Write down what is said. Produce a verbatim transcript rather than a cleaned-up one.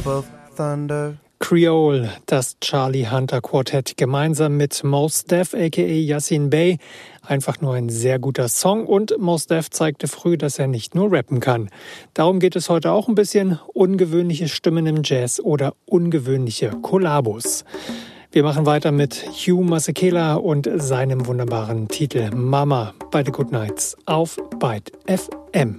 rump of thunder. Creole, das Charlie Hunter Quartett, gemeinsam mit Mos Def aka Yasiin Bey. Einfach nur ein sehr guter Song und Mos Def zeigte früh, dass er nicht nur rappen kann. Darum geht es heute auch ein bisschen: ungewöhnliche Stimmen im Jazz oder ungewöhnliche Kollabos. Wir machen weiter mit Hugh Masekela und seinem wunderbaren Titel Mama bei The Goodnights auf Byte F M.